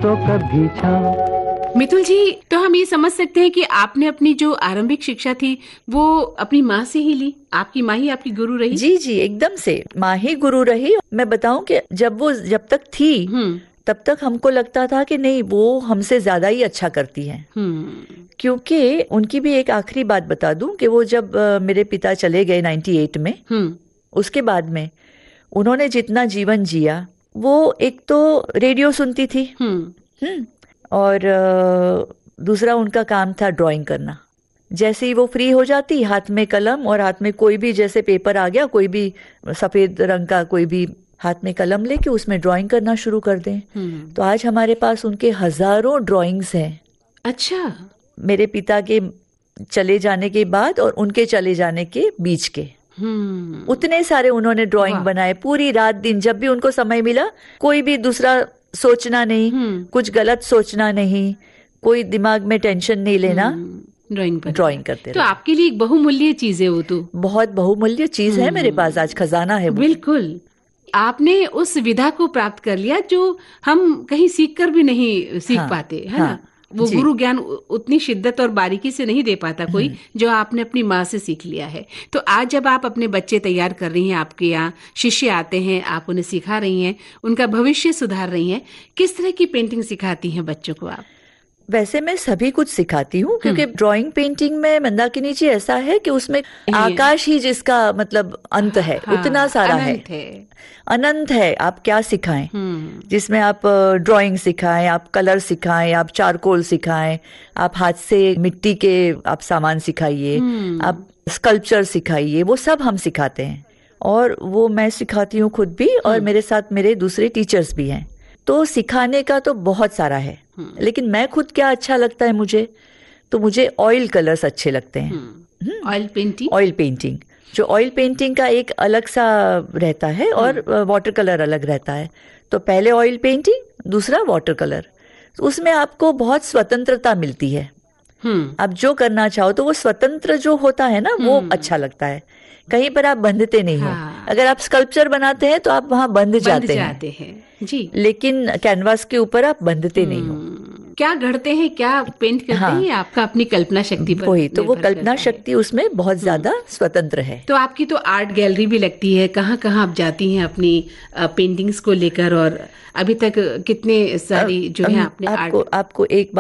तो कभी छाँव। मितुल जी, तो हम ये समझ सकते हैं कि आपने अपनी जो आरंभिक शिक्षा थी वो अपनी माँ से ही ली? आपकी माँ ही आपकी गुरु रही? जी जी, एकदम से माँ ही गुरु रही। मैं बताऊं कि जब तक थी तब तक हमको लगता था कि नहीं, वो हमसे ज्यादा ही अच्छा करती हैं। क्योंकि उनकी भी एक आखिरी बात बता दूं कि वो जब मेरे पिता चले गए 98 में, उसके बाद में उन्होंने जितना जीवन जिया, वो एक तो रेडियो सुनती थी और दूसरा उनका काम था ड्राइंग करना। जैसे ही वो फ्री हो जाती, हाथ में कलम और हाथ में कोई भी, जैसे पेपर आ गया, कोई भी सफेद रंग का कोई भी, हाथ में कलम लेके उसमें ड्राइंग करना शुरू कर दें। तो आज हमारे पास उनके हजारों ड्राइंग्स हैं। अच्छा। मेरे पिता के चले जाने के बाद और उनके चले जाने के बीच के उतने सारे उन्होंने ड्राइंग बनाए। पूरी रात दिन जब भी उनको समय मिला, कोई भी दूसरा सोचना नहीं, कुछ गलत सोचना नहीं, कोई दिमाग में टेंशन नहीं लेना, ड्राइंग करते तो आपके लिए एक बहुमूल्य चीज है वो। तो बहुत बहुमूल्य चीज है मेरे पास, आज खजाना है वो। बिल्कुल। आपने उस विधा को प्राप्त कर लिया जो हम कहीं सीख कर भी नहीं सीख पाते, है ना? वो गुरु ज्ञान उतनी शिद्दत और बारीकी से नहीं दे पाता कोई, जो आपने अपनी माँ से सीख लिया है। तो आज जब आप अपने बच्चे तैयार कर रही हैं, आपके यहाँ शिष्य आते हैं, आप उन्हें सिखा रही हैं, उनका भविष्य सुधार रही हैं, किस तरह की पेंटिंग सिखाती हैं बच्चों को आप? वैसे मैं सभी कुछ सिखाती हूँ, क्योंकि ड्राइंग पेंटिंग में मंदाकिनी जी ऐसा है कि उसमें आकाश ही जिसका मतलब अंत है, उतना सारा है, अनंत है। आप क्या सिखाएं, जिसमें आप ड्राइंग सिखाएं, आप कलर सिखाएं, आप चारकोल सिखाएं, आप हाथ से मिट्टी के आप सामान सिखाइए, आप स्कल्पचर सिखाइए, वो सब हम सिखाते हैं। और वो मैं सिखाती हूँ खुद भी, और मेरे साथ मेरे दूसरे टीचर्स भी हैं। तो सिखाने का तो बहुत सारा है, लेकिन मैं खुद क्या अच्छा लगता है मुझे, तो मुझे ऑयल कलर्स अच्छे लगते हैं। ऑयल पेंटिंग जो ऑयल पेंटिंग का एक अलग सा रहता है और वाटर कलर अलग रहता है। तो पहले ऑयल पेंटिंग, दूसरा वाटर कलर। उसमें आपको बहुत स्वतंत्रता मिलती है, आप जो करना चाहो तो वो स्वतंत्र जो होता है ना, वो अच्छा लगता है। कहीं पर आप बंधते नहीं हो। अगर आप स्कल्पचर बनाते हैं तो आप वहां बंध जाते हैं जी, लेकिन कैनवास के ऊपर आप बंधते नहीं हो। क्या गढ़ते हैं, क्या पेंट करते हैं, आपका अपनी कल्पना शक्ति पर वही तो, वो कल्पना शक्ति उसमें बहुत ज्यादा स्वतंत्र है। तो आपकी तो आर्ट गैलरी भी लगती है, कहाँ कहाँ आप जाती हैं अपनी पेंटिंग्स को लेकर, और अभी तक कितने सारी जो है आपने आपको एक